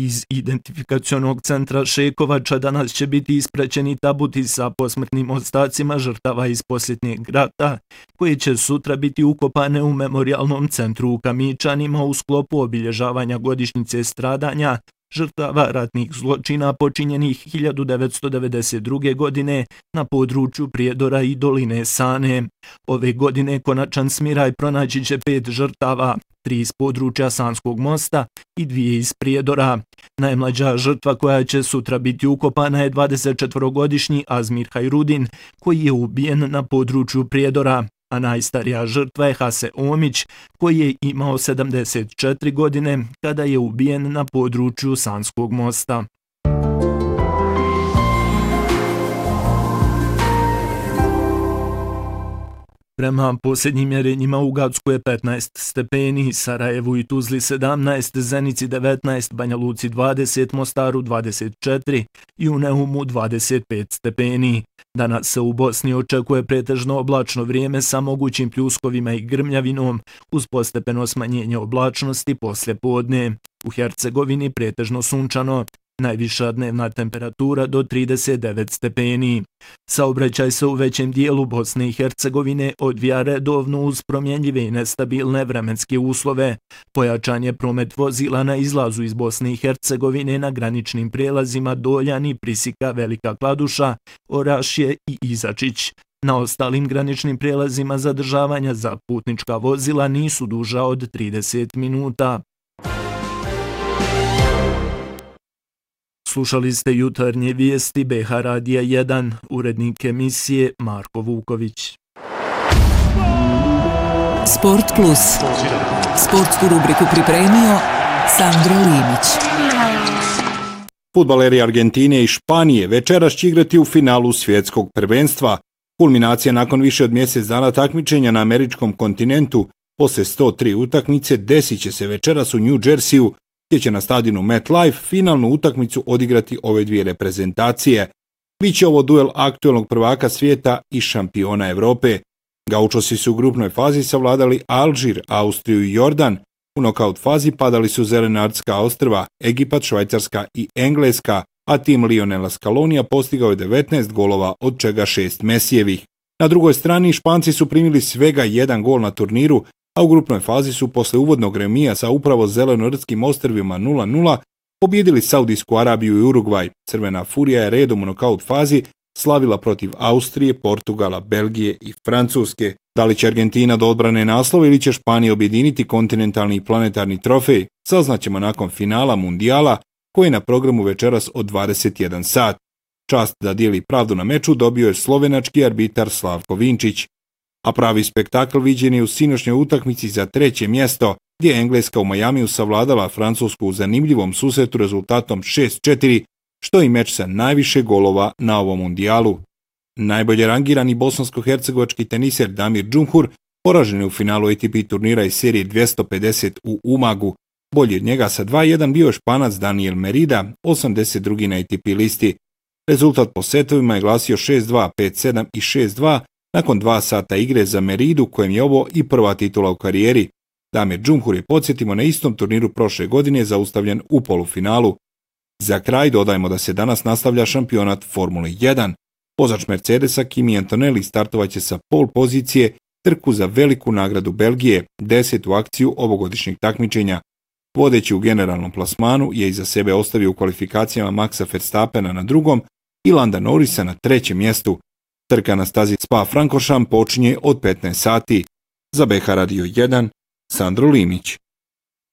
Iz identifikacionog centra Šekovača danas će biti ispraćeni tabuti sa posmrtnim ostacima žrtava iz posljednjeg rata, koje će sutra biti ukopane u memorijalnom centru u Kamičanima u sklopu obilježavanja godišnjice stradanja žrtava ratnih zločina počinjenih 1992. godine na području Prijedora i doline Sane. Ove godine konačan smiraj pronaći će 5 žrtava, 3 iz područja Sanskog mosta i 2 iz Prijedora. Najmlađa žrtva koja će sutra biti ukopana je 24-godišnji Azmir Hajrudin, koji je ubijen na području Prijedora, a najstarija žrtva je Hase Omić, koji je imao 74 godine kada je ubijen na području Sanskog mosta. Prema posljednjim mjerenjima u Gacku je 15 stepeni, Sarajevu i Tuzli 17, Zenici 19, Banja Luci 20, Mostaru 24 i u Neumu 25 stepeni. Danas se u Bosni očekuje pretežno oblačno vrijeme sa mogućim pljuskovima i grmljavinom uz postepeno smanjenje oblačnosti poslje podne. U Hercegovini pretežno sunčano. Najviša dnevna temperatura do 39 stepeni. Saobraćaj se u većem dijelu Bosne i Hercegovine odvija redovno uz promjenjive i nestabilne vremenske uslove. Pojačan je promet vozila na izlazu iz Bosne i Hercegovine na graničnim prijelazima Doljani, Prisika, Velika Kladuša, Orašje i Izačić. Na ostalim graničnim prijelazima zadržavanja za putnička vozila nisu duža od 30 minuta. Slušali ste jutarnje vijesti BH Radija 1, urednik emisije Marko Vuković. Sport Plus. Sportsku rubriku pripremio Sandro Limić. Fudbaleri Argentine i Španije večeras će igrati u finalu svjetskog prvenstva. Kulminacija nakon više od mjesec dana takmičenja na američkom kontinentu posle 103 utakmice desit će se večeras u New Jerseyu, gdje će na stadionu MetLife finalnu utakmicu odigrati ove dvije reprezentacije. Biće ovo duel aktuelnog prvaka svijeta i šampiona Europe. Gaučosi su u grupnoj fazi savladali Alžir, Austriju i Jordan. U nokaut fazi padali su Zelenardska ostrva, Egipat, Švajcarska i Engleska, a tim Lionela Scalonija postigao je 19 golova, od čega 6 Mesijevih. Na drugoj strani Španci su primili svega 1 gol na turniru, a u grupnoj fazi su posle uvodnog remija sa upravo Zelenorskim ostrvima 0-0 pobjedili Saudijsku Arabiju i Urugvaj. Crvena furija je redom u nokaut fazi slavila protiv Austrije, Portugala, Belgije i Francuske. Da li će Argentina do odbrane naslova ili će Španija objediniti kontinentalni i planetarni trofej, saznaćemo nakon finala mundijala koji je na programu večeras od 21 sat. Čast da dijeli pravdu na meču dobio je slovenački arbitar Slavko Vinčić. A pravi spektakl viđen je u sinoćnjoj utakmici za 3. mjesto, gdje je Engleska u Majamiju savladala Francusku u zanimljivom susretu rezultatom 6-4, što je meč sa najviše golova na ovom mundijalu. Najbolje rangirani bosansko-hercegovački teniser Damir Džumhur poražen je u finalu ATP turnira iz serije 250 u Umagu. Bolji od njega sa 2-1 bio je Španac Daniel Merida, 82. na ATP listi. Rezultat po setovima je glasio 6-2, 5-7 i 6-2, nakon 2 sata igre za Meridu, kojem je ovo i prva titula u karijeri. Damir Džumhur je, podsjetimo, na istom turniru prošle godine zaustavljen u polufinalu. Za kraj dodajmo da se danas nastavlja šampionat Formule 1. Vozač Mercedesa Kimi Antonelli startovaće sa pol pozicije trku za veliku nagradu Belgije, 10. akciju ovogodišnjeg takmičenja. Vodeći u generalnom plasmanu je iza sebe ostavio u kvalifikacijama Maxa Verstappena na 2. i Landa Norrisa na 3. mjestu. Trka na stazi Spa-Francorchamps počinje od 15 sati. Za BH Radio 1, Sandro Limić.